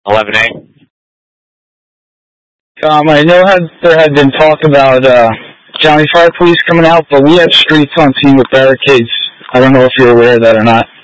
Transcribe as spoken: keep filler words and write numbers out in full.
eleven A. Um, I know had, there had been talk about uh, County Fire Police coming out, but we have streets on scene with barricades. I don't know if you're aware of that or not.